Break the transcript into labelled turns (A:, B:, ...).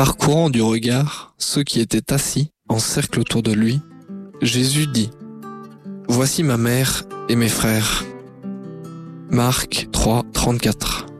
A: Parcourant du regard ceux qui étaient assis en cercle autour de lui, Jésus dit : « Voici ma mère et mes frères. » Marc 3, 34.